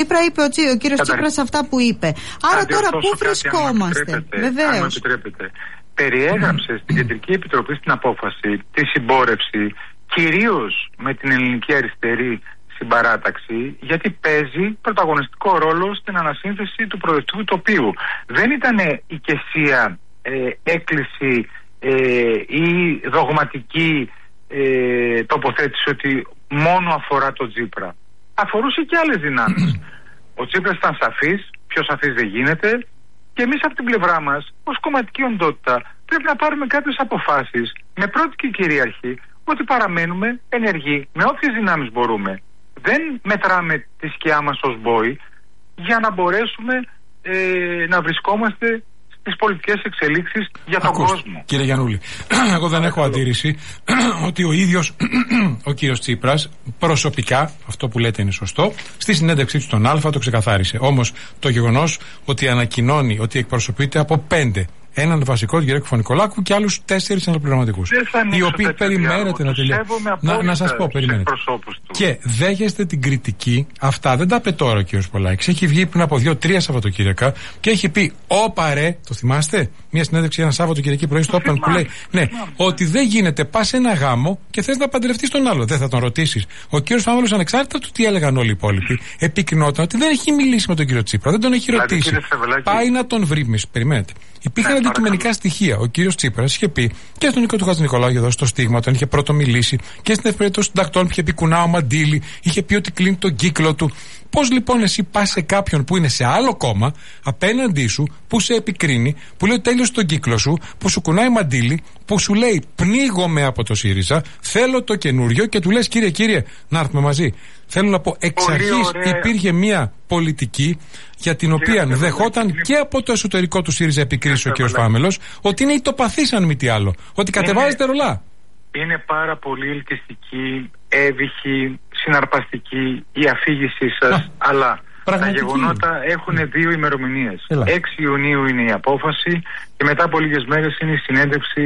είπε ο κύριος Τσίπρας αυτά που είπε. Άρα τώρα πού βρισκόμαστε? Βεβαίως. Αν μου επιτρέπετε. Περιέγραψε στην Κεντρική Επιτροπή στην απόφαση τη συμπόρευση, κυρίως με την ελληνική αριστερή συμπαράταξη, γιατί παίζει πρωταγωνιστικό ρόλο στην ανασύνθεση του προοδευτικού τοπίου. Δεν ήταν οικεσία, έκκληση ή δογματική τοποθέτηση ότι μόνο αφορά τον Τσίπρα. Αφορούσε και άλλες δυνάμεις. Ο Τσίπρας ήταν σαφής, πιο σαφής δεν γίνεται, και εμείς από την πλευρά μας, ως κομματική οντότητα, πρέπει να πάρουμε κάποιες αποφάσεις με πρώτη και κυρίαρχη ότι παραμένουμε ενεργοί με όποιες δυνάμεις μπορούμε. Δεν μετράμε τη σκιά μας ως μπόι για να μπορέσουμε να βρισκόμαστε στις πολιτικές εξελίξεις για τον κόσμο. Κύριε Γιαννούλη, εγώ δεν έχω αντίρρηση ότι ο ίδιος ο κύριος Τσίπρας προσωπικά, αυτό που λέτε είναι σωστό, στη συνέντευξή του στον Α το ξεκαθάρισε. Όμως το γεγονός ότι ανακοινώνει ότι εκπροσωπείται από 5, έναν βασικό, τον κύριο Νικολάκου, και άλλους 4 αναπληρωματικούς. Οι οποίοι περιμένετε να τελειώσουν. Να σας πω, περιμένετε. Και δέχεστε την κριτική, αυτά δεν τα είπε τώρα ο κύριος Πολάκης. Έχει βγει πριν από 2-3 Σαββατοκύριακα και έχει πει: Όπα ρε, το θυμάστε? Μια συνέντευξη ένα Σαββατοκυριακή πρωί στο Open που λέει: Ναι, ότι δεν γίνεται, πας σε ένα γάμο και θες να παντρευτείς τον άλλο. Δεν θα τον ρωτήσεις? Ο κύριος Φάμελος, ανεξάρτητα του τι έλεγαν όλοι οι υπόλοιποι, επικρινόταν ότι δεν έχει μιλήσει με τον κύριο Τσίπρα, δεν τον έχει ρωτήσει. Πάει να τον βρει. Περιμένετε. Υπήρχαν αντικειμενικά στοιχεία. Ο κύριος Τσίπρας είχε πει και στον Νίκο του Χατζηνικολάου εδώ στο Στίγμα, όταν είχε πρώτο μιλήσει, και στην Εφημερίδα των Συντακτών που είχε πει κουνάω μαντίλι, είχε πει ότι κλείνει τον κύκλο του. Πώς λοιπόν εσύ πας σε κάποιον που είναι σε άλλο κόμμα απέναντί σου, που σε επικρίνει, που λέει ότι τέλειωσε τον κύκλο σου, που σου κουνάει μαντίλι, που σου λέει πνίγομαι από το ΣΥΡΙΖΑ, θέλω το καινούριο, και του λες κύριε, να έρθουμε μαζί? Θέλω να πω, εξ αρχής υπήρχε μια πολιτική για την οποία δεχόταν και από το εσωτερικό του ΣΥΡΙΖΑ επικρίσεις ο κ. Φάμελος, ότι είναι ητοπαθής αν μη τι άλλο, ότι κατεβάζετε ρολά. Είναι πάρα πολύ ελκυστική, έβυχη, συναρπαστική η αφήγησή σας, αλλά τα γεγονότα έχουν 2 ημερομηνίες. 6 Ιουνίου είναι η απόφαση και μετά από λίγες μέρες είναι η συνέντευξη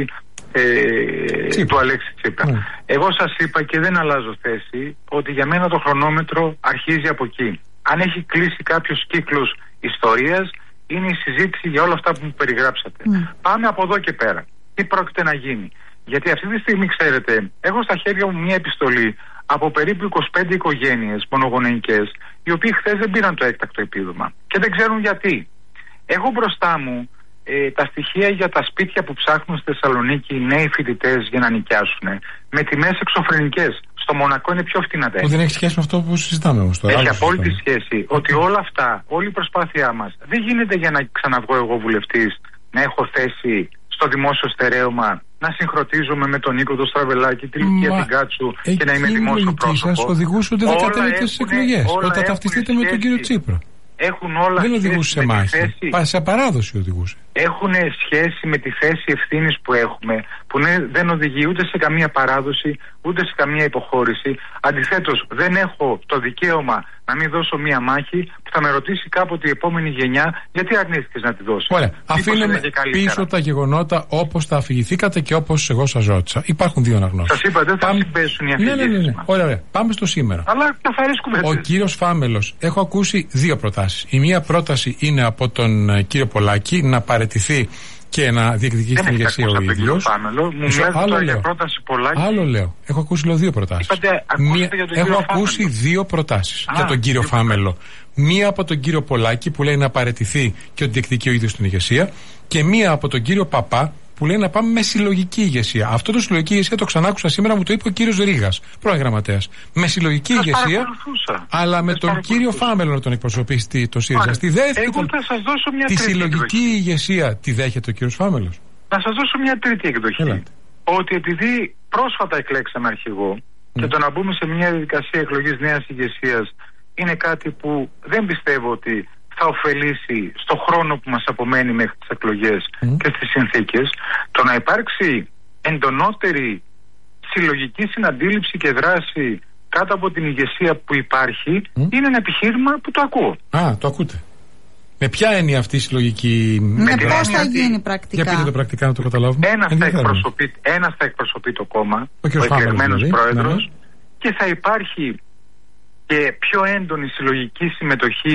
του Αλέξη Τσίπρα. Εγώ σας είπα και δεν αλλάζω θέση ότι για μένα το χρονόμετρο αρχίζει από εκεί. Αν έχει κλείσει κάποιος κύκλος ιστορίας, είναι η συζήτηση για όλα αυτά που μου περιγράψατε. Πάμε από εδώ και πέρα. Τι πρόκειται να γίνει? Γιατί αυτή τη στιγμή, ξέρετε, έχω στα χέρια μου μια επιστολή από περίπου 25 οικογένειες μονογονεϊκές, οι οποίοι χθες δεν πήραν το έκτακτο επίδομα και δεν ξέρουν γιατί. Έχω μπροστά μου τα στοιχεία για τα σπίτια που ψάχνουν στη Θεσσαλονίκη οι νέοι φοιτητές για να νοικιάσουν, με τιμές εξωφρενικές. Στο Μονακό είναι πιο φτηνά. Που δεν έχει σχέση με αυτό που συζητάμε όμως τώρα. Έχει απόλυτη σχέση. Ότι όλα αυτά, όλη η προσπάθειά μας δεν γίνεται για να ξαναβγώ εγώ βουλευτής, να έχω θέση στο δημόσιο στερέωμα, να συγχρονίζομαι με τον Νίκο τον Στραβελάκη, τη Λυκία την Κάτσου και να είμαι δημόσιο πρόσωπο. Σας οδηγούσε ότι δεν κατέβηκε στις εκλογές, όταν ταυτιστείτε με τον κύριο Τσίπρα. Έχουν όλα δεν οδηγούσε σε μάχη. Σε παράδοση οδηγούσε. Έχουν σχέση με τη θέση ευθύνης που έχουμε, που δεν οδηγεί ούτε σε καμία παράδοση, ούτε σε καμία υποχώρηση. Αντιθέτως, δεν έχω το δικαίωμα να μην δώσω μία μάχη που θα με ρωτήσει κάποτε η επόμενη γενιά γιατί αρνήθηκες να τη δώσεις. Ωραία. Αφήνουμε πίσω τα γεγονότα όπως τα αφηγηθήκατε και όπως εγώ σας ρώτησα. Υπάρχουν 2 αναγνώσεις. Σας είπα, δεν θα συμπέσουν οι αφηγήσεις. Ναι. Ωραία. Πάμε στο σήμερα. Αλλά καθαρές κουβέντες. Ο κύριος Φάμελος, έχω ακούσει 2 προτάσεις. Η μία πρόταση είναι από τον κύριο Πολάκη να παραιτηθεί και να διεκδικήσει την ηγεσία ο ίδιος. Άλλο λέω. Έχω ακούσει 2 προτάσεις. Έχω ακούσει 2 προτάσεις για τον κύριο Φάμελο. Μία από τον κύριο Πολάκη που λέει να παραιτηθεί και ότι διεκδικεί ο ίδιος την ηγεσία, και μία από τον κύριο Παπά που λέει να πάμε με συλλογική ηγεσία. Αυτό το συλλογική ηγεσία το ξανάκουσα σήμερα, μου το είπε ο κύριος Ρήγας, πρώην γραμματέας. Με συλλογική ηγεσία, αλλά με τον κύριο Φάμελο να τον εκπροσωπήσει το ΣΥΡΙΖΑ. Στη δεύτερη, τη συλλογική ηγεσία τη δέχεται ο κύριος Φάμελος. Να σας δώσω μια τρίτη εκδοχή. Ότι επειδή πρόσφατα εκλέξαμε αρχηγό και το να μπούμε σε μια διαδικασία εκλογής νέας ηγεσίας είναι κάτι που δεν πιστεύω ότι θα ωφελήσει στο χρόνο που μας απομένει μέχρι τις εκλογές και στις συνθήκες. Το να υπάρξει εντονότερη συλλογική συναντήληψη και δράση κάτω από την ηγεσία που υπάρχει είναι ένα επιχείρημα που το ακούω. Το ακούτε. Με ποια έννοια αυτή η συλλογική? Πώς θα γίνει πρακτικά? Για πείτε το πρακτικά να το καταλάβουμε. Ένας θα εκπροσωπεί το κόμμα, ο εκλεγμένος πρόεδρος, και θα υπάρχει και πιο έντονη συλλογική συμμετοχή